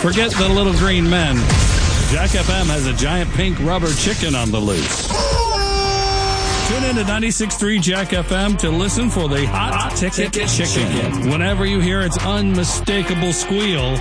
Forget the little green men. Jack FM has a giant pink rubber chicken on the loose. Tune in to 96.3 Jack FM to listen for the hot ticket chicken. Whenever you hear its unmistakable squeal,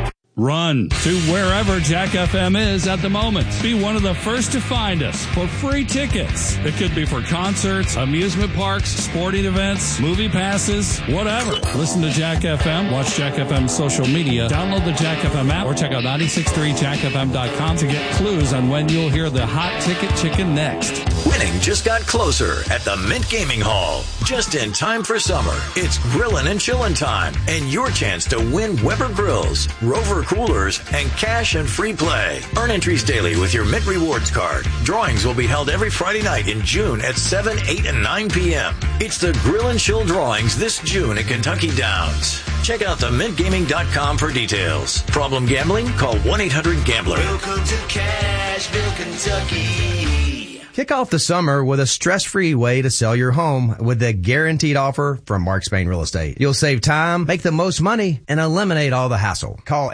run to wherever Jack FM is at the moment. Be one of the first to find us for free tickets. It could be for concerts, amusement parks, sporting events, movie passes, whatever. Listen to Jack FM, watch Jack FM social media, download the Jack FM app, or check out 963jackfm.com to get clues on when you'll hear the hot ticket chicken next. Winning just got closer at the Mint Gaming Hall. Just in time for summer, it's grillin' and chillin' time, and your chance to win Weber Grills, Rover Coolers, and cash and free play. Earn entries daily with your Mint Rewards card. Drawings will be held every Friday night in June at 7, 8, and 9 p.m. It's the Grill and Chill Drawings this June at Kentucky Downs. Check out themintgaming.com for details. Problem gambling? Call 1-800-GAMBLER. Welcome to Cashville, Kentucky. Kick off the summer with a stress-free way to sell your home with the guaranteed offer from Mark Spain Real Estate. You'll save time, make the most money, and eliminate all the hassle. Call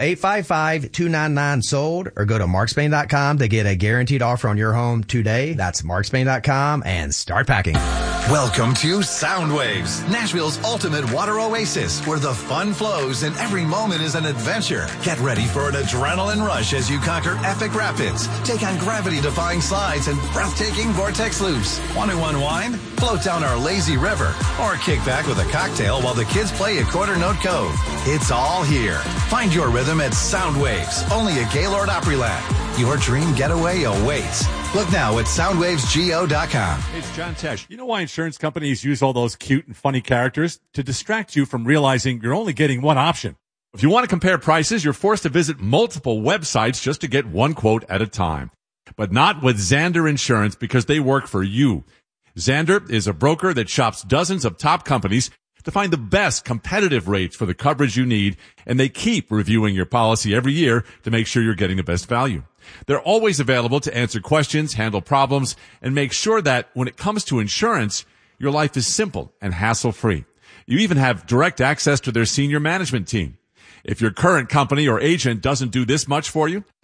855-299-SOLD or go to markspain.com to get a guaranteed offer on your home today. That's markspain.com and start packing. Welcome to Soundwaves, Nashville's ultimate water oasis, where the fun flows and every moment is an adventure. Get ready for an adrenaline rush as you conquer epic rapids, take on gravity-defying slides and breathtaking vortex loops. Want to unwind? Float down our lazy river or kick back with a cocktail while the kids play at Quarter Note Cove. It's all here. Find your rhythm at Soundwaves, only at Gaylord Opryland. Your dream getaway awaits. Look now at soundwavesgo.com. Hey, it's John Tesh. You know why insurance companies use all those cute and funny characters? To distract you from realizing you're only getting one option. If you want to compare prices, you're forced to visit multiple websites just to get one quote at a time. But not with Zander Insurance, because they work for you. Zander is a broker that shops dozens of top companies to find the best competitive rates for the coverage you need, and they keep reviewing your policy every year to make sure you're getting the best value. They're always available to answer questions, handle problems, and make sure that when it comes to insurance, your life is simple and hassle-free. You even have direct access to their senior management team. If your current company or agent doesn't do this much for you,